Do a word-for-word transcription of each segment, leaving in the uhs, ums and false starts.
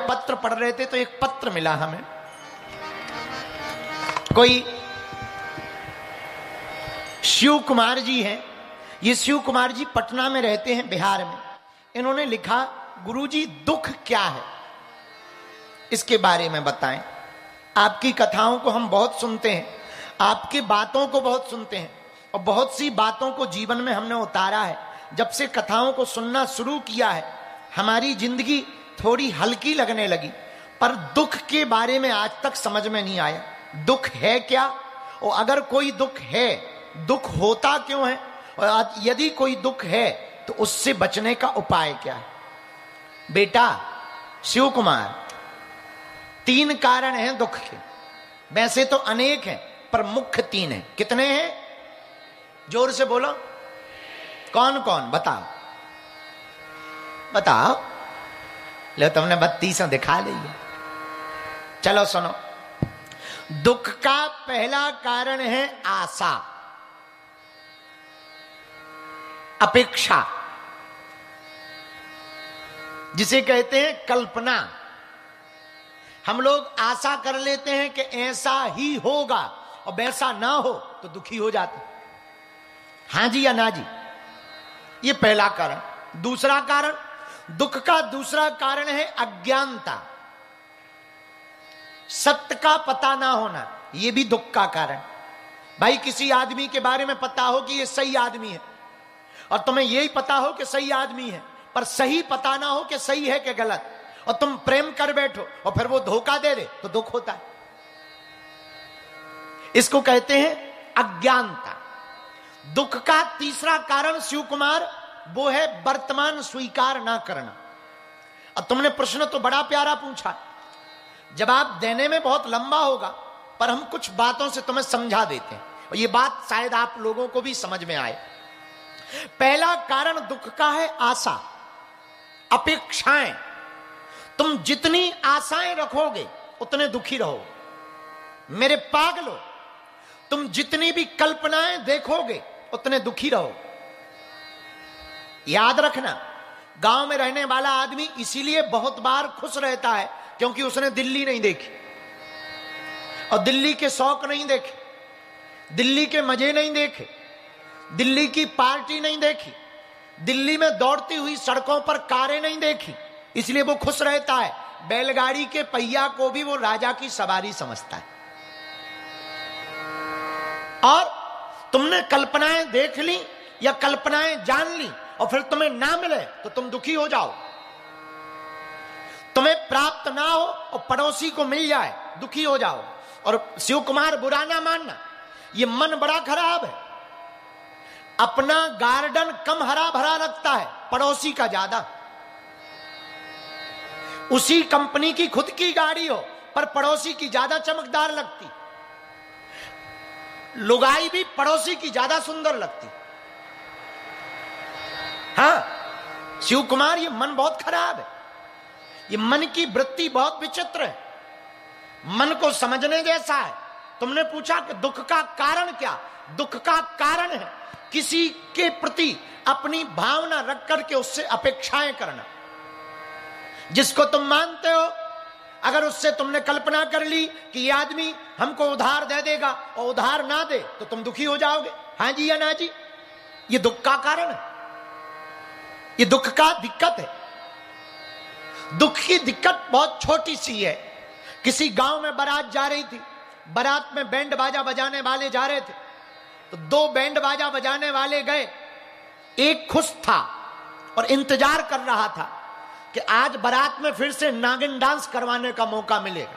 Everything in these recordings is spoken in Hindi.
पत्र पढ़ रहे थे तो एक पत्र मिला हमें। कोई शिव कुमार जी हैं, ये शिव कुमार जी पटना में रहते हैं, बिहार में। इन्होंने लिखा, गुरुजी दुख क्या है, इसके बारे में बताएं। आपकी कथाओं को हम बहुत सुनते हैं, आपकी बातों को बहुत सुनते हैं, और बहुत सी बातों को जीवन में हमने उतारा है। जब से कथाओं को सुनना शुरू किया है, हमारी जिंदगी थोड़ी हल्की लगने लगी, पर दुख के बारे में आज तक समझ में नहीं आया। दुख है क्या, और अगर कोई दुख है, दुख होता क्यों है, और यदि कोई दुख है तो उससे बचने का उपाय क्या है। बेटा शिव कुमार, तीन कारण हैं दुख के। वैसे तो अनेक हैं, पर मुख्य तीन हैं। कितने हैं, जोर से बोलो, कौन कौन, बताओ बताओ। लो तुमने बत्तीसों दिखा ली है। चलो सुनो, दुख का पहला कारण है आशा, अपेक्षा, जिसे कहते हैं कल्पना। हम लोग आशा कर लेते हैं कि ऐसा ही होगा, और वैसा ना हो तो दुखी हो जाते। हां जी या ना जी, ये पहला कारण। दूसरा कारण, दुख का दूसरा कारण है अज्ञानता, सत्य का पता ना होना, यह भी दुख का कारण। भाई किसी आदमी के बारे में पता हो कि यह सही आदमी है, और तुम्हें यही पता हो कि सही आदमी है, पर सही पता ना हो कि सही है कि गलत, और तुम प्रेम कर बैठो और फिर वो धोखा दे दे, तो दुख होता है। इसको कहते हैं अज्ञानता। दुख का तीसरा कारण शिव कुमार, वो है वर्तमान स्वीकार ना करना। और तुमने प्रश्न तो बड़ा प्यारा पूछा, जवाब देने में बहुत लंबा होगा, पर हम कुछ बातों से तुम्हें समझा देते हैं, और ये बात शायद आप लोगों को भी समझ में आए। पहला कारण दुख का है आशा, अपेक्षाएं। तुम जितनी आशाएं रखोगे उतने दुखी रहोगे। मेरे पागलो, तुम जितनी भी कल्पनाएं देखोगे उतने दुखी रहो। याद रखना, गांव में रहने वाला आदमी इसीलिए बहुत बार खुश रहता है क्योंकि उसने दिल्ली नहीं देखी, और दिल्ली के शौक नहीं देखे, दिल्ली के मजे नहीं देखे, दिल्ली की पार्टी नहीं देखी, दिल्ली में दौड़ती हुई सड़कों पर कारें नहीं देखी, इसलिए वो खुश रहता है। बैलगाड़ी के पहिया को भी वो राजा की सवारी समझता है। और तुमने कल्पनाएं देख ली या कल्पनाएं जान ली और फिर तुम्हें ना मिले तो तुम दुखी हो जाओ। तुम्हें प्राप्त ना हो और पड़ोसी को मिल जाए, दुखी हो जाओ। और शिव कुमार बुरा ना मानना, ये मन बड़ा खराब है। अपना गार्डन कम हरा भरा लगता है, पड़ोसी का ज्यादा। उसी कंपनी की खुद की गाड़ी हो पर पड़ोसी की ज्यादा चमकदार लगती, लुगाई भी पड़ोसी की ज्यादा सुंदर लगती। हाँ शिव कुमार, ये मन बहुत खराब है, ये मन की वृत्ति बहुत विचित्र है, मन को समझने जैसा है। तुमने पूछा कि दुख का कारण क्या, दुख का कारण है किसी के प्रति अपनी भावना रख करके उससे अपेक्षाएं करना। जिसको तुम मानते हो, अगर उससे तुमने कल्पना कर ली कि ये आदमी हमको उधार दे देगा और उधार ना दे तो तुम दुखी हो जाओगे। हाँ जी या ना जी, ये दुख का कारण है, ये दुख का दिक्कत है। दुख की दिक्कत बहुत छोटी सी है। किसी गांव में बारात जा रही थी, बारात में बैंड बाजा बजाने वाले जा रहे थे, तो दो बैंड बाजा बजाने वाले गए। एक खुश था और इंतजार कर रहा था कि आज बारात में फिर से नागिन डांस करवाने का मौका मिलेगा,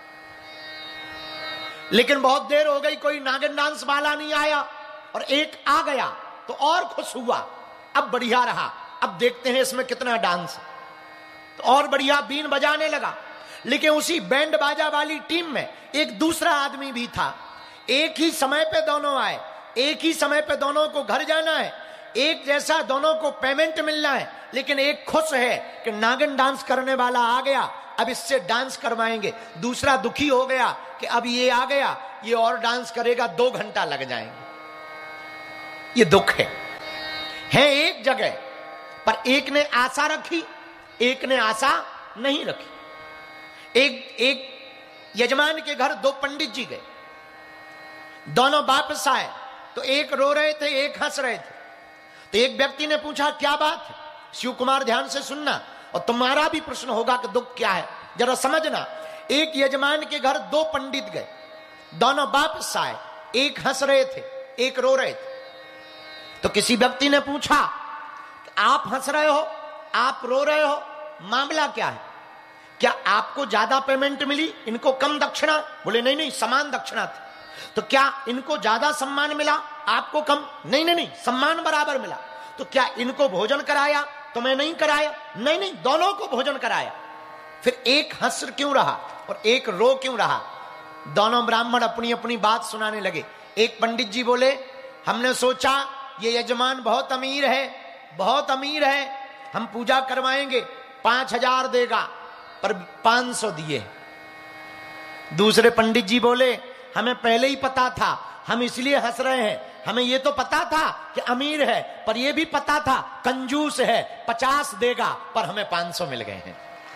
लेकिन बहुत देर हो गई, कोई नागिन डांस वाला नहीं आया, और एक आ गया तो और खुश हुआ। अब बढ़िया रहा, अब देखते हैं इसमें कितना डांस, तो और बढ़िया बीन बजाने लगा। लेकिन उसी बैंड बाजा वाली टीम में एक दूसरा आदमी भी था। एक ही समय पे दोनों आए, एक ही समय पे दोनों को घर जाना है, एक जैसा दोनों को पेमेंट मिलना है, लेकिन एक खुश है कि नागिन डांस करने वाला आ गया, अब इससे डांस करवाएंगे। दूसरा दुखी हो गया कि अब ये आ गया, ये और डांस करेगा, दो घंटा लग जाएंगे। ये दुख है, है एक जगह पर एक ने आशा रखी, एक ने आशा नहीं रखी। एक एक यजमान के घर दो पंडित जी गए, दोनों वापस आए तो एक रो रहे थे, एक हंस रहे थे। तो एक व्यक्ति ने पूछा क्या बात है? शिव कुमार ध्यान से सुनना और तुम्हारा भी प्रश्न होगा कि दुख क्या है, जरा समझना। एक यजमान के घर दो पंडित गए, दोनों वापस आए, एक हंस रहे थे, एक रो रहे थे। तो किसी व्यक्ति ने पूछा आप हंस रहे हो, आप रो रहे हो, मामला क्या है? क्या आपको ज्यादा पेमेंट मिली, इनको कम दक्षिणा? बोले नहीं नहीं, समान दक्षिणा थी। तो क्या इनको ज्यादा सम्मान मिला, आपको कम? नहीं नहीं नहीं, सम्मान बराबर मिला। तो क्या इनको भोजन कराया, तुम्हें नहीं कराया? नहीं नहीं, दोनों को भोजन कराया। फिर एक हंस क्यों रहा और एक रो क्यों रहा? दोनों ब्राह्मण अपनी अपनी बात सुनाने लगे। एक पंडित जी बोले हमने सोचा ये यजमान बहुत अमीर है, बहुत अमीर है, हम पूजा करवाएंगे, पांच हजार देगा, पर पांच सौ दिए। दूसरे पंडित जी बोले हमें पहले ही पता था, हम इसलिए हंस रहे हैं, हमें ये तो पता था कि अमीर है, पर ये भी पता था कंजूस है, पचास देगा, पर हमें पांच सौ मिल गए हैं।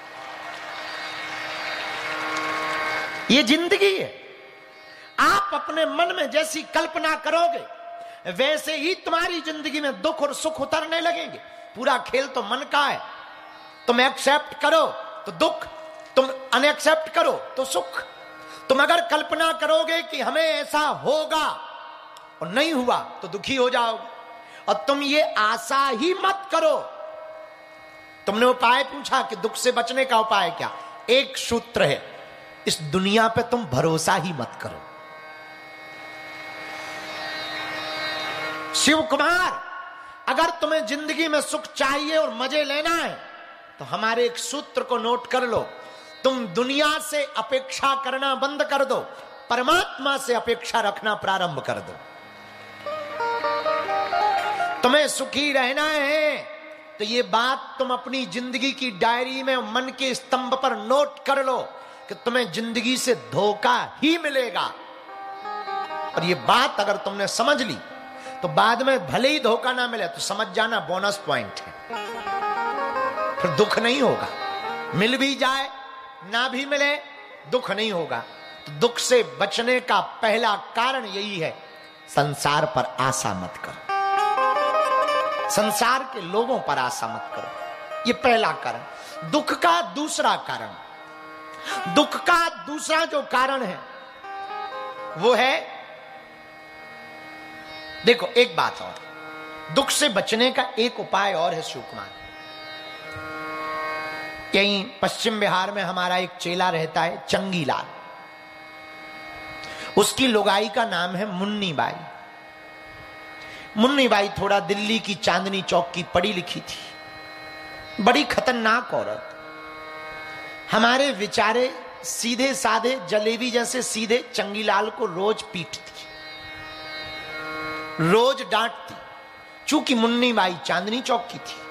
ये जिंदगी है। आप अपने मन में जैसी कल्पना करोगे वैसे ही तुम्हारी जिंदगी में दुख और सुख उतरने लगेंगे। पूरा खेल तो मन का है। तुम एक्सेप्ट करो तो दुख, तुम अनएक्सेप्ट करो तो सुख। तुम अगर कल्पना करोगे कि हमें ऐसा होगा और नहीं हुआ तो दुखी हो जाओगे, और तुम ये आशा ही मत करो। तुमने उपाय पूछा कि दुख से बचने का उपाय क्या? एक सूत्र है, इस दुनिया पे तुम भरोसा ही मत करो। शिव कुमार, अगर तुम्हें जिंदगी में सुख चाहिए और मजे लेना है तो हमारे एक सूत्र को नोट कर लो। तुम दुनिया से अपेक्षा करना बंद कर दो, परमात्मा से अपेक्षा रखना प्रारंभ कर दो। तुम्हें सुखी रहना है तो ये बात तुम अपनी जिंदगी की डायरी में, मन के स्तंभ पर नोट कर लो कि तुम्हें जिंदगी से धोखा ही मिलेगा। और ये बात अगर तुमने समझ ली तो बाद में भले ही धोखा ना मिले तो समझ जाना बोनस पॉइंट है, फिर दुख नहीं होगा। मिल भी जाए ना भी मिले दुख नहीं होगा। तो दुख से बचने का पहला कारण यही है, संसार पर आशा मत करो, संसार के लोगों पर आशा मत करो। ये पहला कारण। दुख का दूसरा कारण, दुख का दूसरा जो कारण है वो है, देखो एक बात और, दुख से बचने का एक उपाय और है शिव कुमार। यहीं पश्चिम बिहार में हमारा एक चेला रहता है चंगीलाल, उसकी लुगाई का नाम है मुन्नी बाई। मुन्नी बाई थोड़ा दिल्ली की चांदनी चौक की पढ़ी लिखी थी, बड़ी खतरनाक औरत। हमारे विचारे सीधे साधे जलेबी जैसे सीधे चंगीलाल को रोज पीटती, रोज डांटती, चूंकि मुन्नी बाई चांदनी चौक की थी।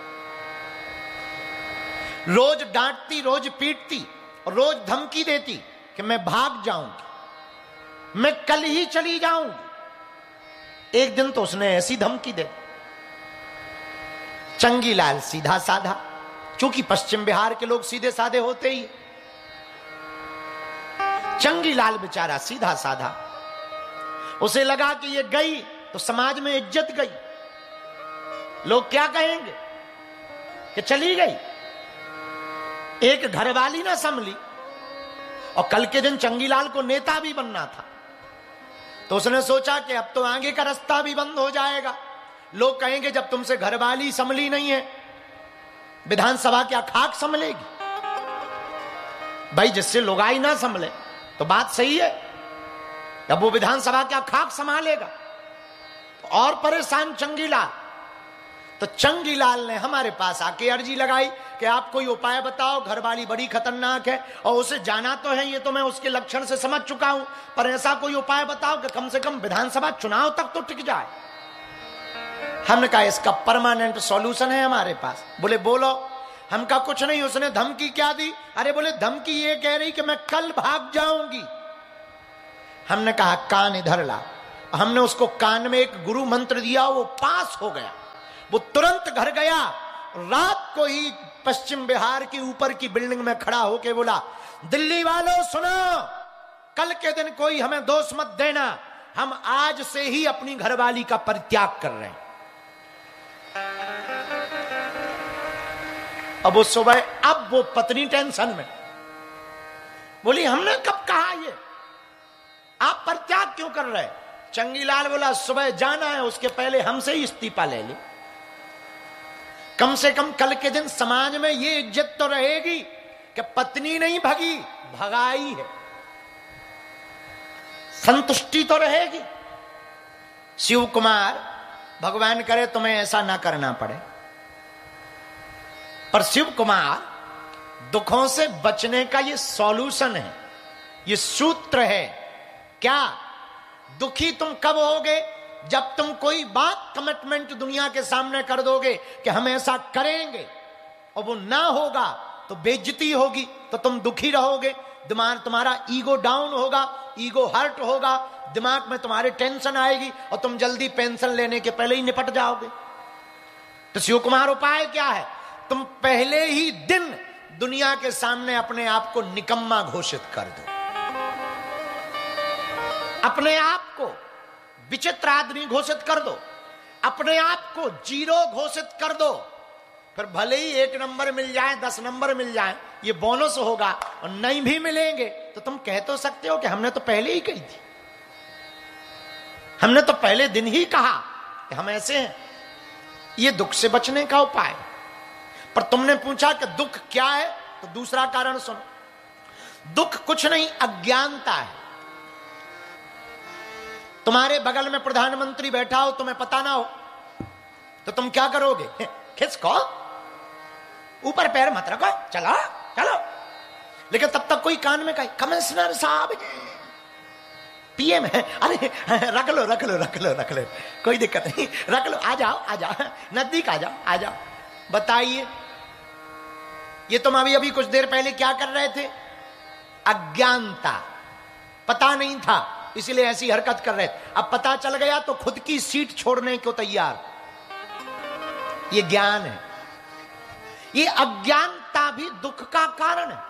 रोज डांटती, रोज पीटती और रोज धमकी देती कि मैं भाग जाऊंगी, मैं कल ही चली जाऊंगी। एक दिन तो उसने ऐसी धमकी दे, चंगीलाल सीधा साधा, चूंकि पश्चिम बिहार के लोग सीधे साधे होते ही, चंगीलाल बेचारा सीधा साधा, उसे लगा कि ये गई तो समाज में इज्जत गई, लोग क्या कहेंगे कि चली गई। एक घरवाली ना संभली, और कल के दिन चंगीलाल को नेता भी बनना था, तो उसने सोचा कि अब तो आगे का रास्ता भी बंद हो जाएगा। लोग कहेंगे जब तुमसे घरवाली संभली नहीं है, विधानसभा क्या खाक संभलेगी? भाई जिससे लुगाई ना संभले तो बात सही है, अब वो विधानसभा क्या खाक संभालेगा? और परेशान चंगीलाल। तो चंगीलाल ने हमारे पास आके अर्जी लगाई कि आप कोई उपाय बताओ, घरवाली बड़ी खतरनाक है और उसे जाना तो है, ये तो मैं उसके लक्षण से समझ चुका हूं, पर ऐसा कोई उपाय बताओ कि कम से कम विधानसभा चुनाव तक तो टिक जाए। हमने कहा इसका परमानेंट सॉल्यूशन है हमारे पास। बोले बोलो। हम कहा कुछ नहीं। उसने धमकी क्या दी? अरे बोले धमकी ये कह रही कि मैं कल भाग जाऊंगी। हमने कहा कान इधर ला। हमने उसको कान में एक गुरु मंत्र दिया, वो पास हो गया। वो तुरंत घर गया रात को ही पश्चिम बिहार की ऊपर की बिल्डिंग में खड़ा होके बोला, दिल्ली वालों सुनो, कल के दिन कोई हमें दोष मत देना, हम आज से ही अपनी घरवाली का परित्याग कर रहे हैं। अब वो सुबह, अब वो पत्नी टेंशन में बोली, हमने कब कहा ये, आप परित्याग क्यों कर रहे? चंगीलाल बोला, सुबह जाना है, उसके पहले हमसे ही इस्तीफा ले ले। कम से कम कल के दिन समाज में ये इज्जत तो रहेगी कि पत्नी नहीं भगी, भगाई है, संतुष्टि तो रहेगी। शिव कुमार, भगवान करे तुम्हें ऐसा ना करना पड़े, पर शिव कुमार दुखों से बचने का ये सॉल्यूशन है, ये सूत्र है। क्या? दुखी तुम कब होगे? जब तुम कोई बात कमिटमेंट दुनिया के सामने कर दोगे कि हम ऐसा करेंगे और वो ना होगा तो बेइज्जती होगी, तो तुम दुखी रहोगे, दिमाग तुम्हारा ईगो डाउन होगा, ईगो हर्ट होगा, दिमाग में तुम्हारे टेंशन आएगी और तुम जल्दी पेंशन लेने के पहले ही निपट जाओगे। तो शिव कुमार उपाय क्या है? तुम पहले ही दिन दुनिया के सामने अपने आप को निकम्मा घोषित कर दो, अपने आप को विचित्र आदमी घोषित कर दो, अपने आप को जीरो घोषित कर दो। फिर भले ही एक नंबर मिल जाए, दस नंबर मिल जाए, ये बोनस होगा, और नहीं भी मिलेंगे तो तुम कह तो सकते हो कि हमने तो पहले ही कही थी, हमने तो पहले दिन ही कहा कि हम ऐसे हैं। ये दुख से बचने का उपाय। पर तुमने पूछा कि दुख क्या है, तो दूसरा कारण सुनो। दुख कुछ नहीं, अज्ञानता है। तुम्हारे बगल में प्रधानमंत्री बैठा हो, तुम्हें पता ना हो तो तुम क्या करोगे? खिसको, ऊपर पैर मत रखो, चलो चलो। लेकिन तब तक कोई कान में कहे, कमिश्नर साहब, पीएम है, अरे रख लो रख लो रख लो रख लो, कोई दिक्कत नहीं, रख लो, आ जाओ आ जाओ, नजदीक आ जाओ आ जाओ। बताइए, ये तुम अभी अभी कुछ देर पहले क्या कर रहे थे? अज्ञानता, पता नहीं था इसलिए ऐसी हरकत कर रहे थे। अब पता चल गया तो खुद की सीट छोड़ने को तैयार। ये ज्ञान है। ये अज्ञानता भी दुख का कारण है।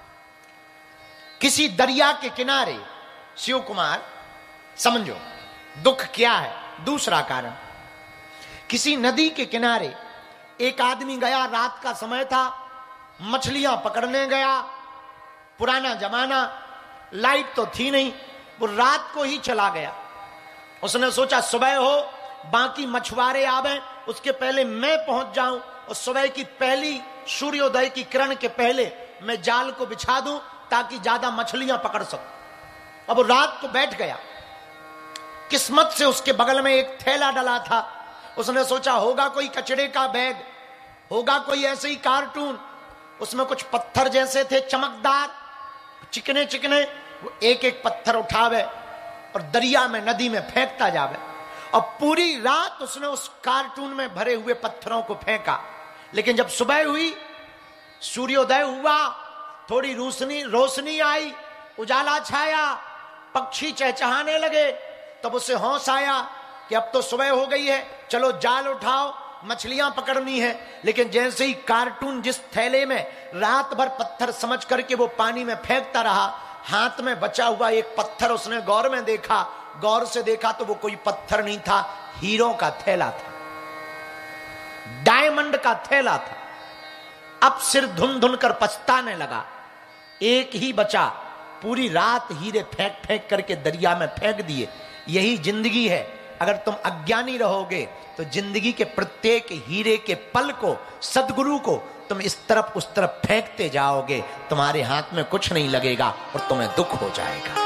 किसी दरिया के किनारे, शिव कुमार समझो दुख क्या है। दूसरा कारण, किसी नदी के किनारे एक आदमी गया, रात का समय था, मछलियां पकड़ने गया। पुराना जमाना, लाइट तो थी नहीं, वो रात को ही चला गया। उसने सोचा सुबह हो, बाकी मछुआरे आवे, उसके पहले मैं पहुंच जाऊं और सुबह की पहली सूर्योदय की किरण के पहले मैं जाल को बिछा दूं ताकि ज्यादा मछलियां पकड़ सकूं। अब रात को बैठ गया। किस्मत से उसके बगल में एक थैला डला था। उसने सोचा होगा कोई कचड़े का बैग, होगा कोई ऐसे ही कार्टून, उसमें कुछ पत्थर जैसे थे चमकदार, चिकने चिकने। वो एक एक पत्थर उठावे और दरिया में, नदी में फेंकता जावे। और पूरी रात उसने उस कार्टून में भरे हुए पत्थरों को फेंका। लेकिन जब सुबह हुई, सूर्योदय हुआ, थोड़ी रोशनी रोशनी आई, उजाला छाया, पक्षी चहचहाने लगे, तब उसे होश आया कि अब तो सुबह हो गई है, चलो जाल उठाओ, मछलियां पकड़नी है। लेकिन जैसे ही कार्टून जिस थैले में रात भर पत्थर समझ करके वो पानी में फेंकता रहा, हाथ में बचा हुआ एक पत्थर उसने गौर में देखा। गौर से देखा तो वो कोई पत्थर नहीं था, हीरों का थैला था, डायमंड का थैला था। अब सिर धुन धुन कर पछताने लगा। एक ही बचा, पूरी रात हीरे फेंक फेंक करके दरिया में फेंक दिए। यही जिंदगी है। अगर तुम अज्ञानी रहोगे तो जिंदगी के प्रत्येक हीरे के पल को, सदगुरु को तुम इस तरफ उस तरफ फेंकते जाओगे, तुम्हारे हाथ में कुछ नहीं लगेगा और तुम्हें दुख हो जाएगा।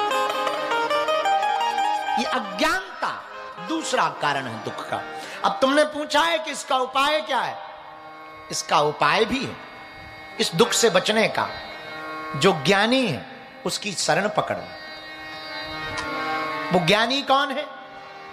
ये अज्ञानता दूसरा कारण है दुख का। अब तुमने पूछा है कि इसका उपाय क्या है? इसका उपाय भी है इस दुख से बचने का। जो ज्ञानी है उसकी शरण पकड़ो। वो ज्ञानी कौन है?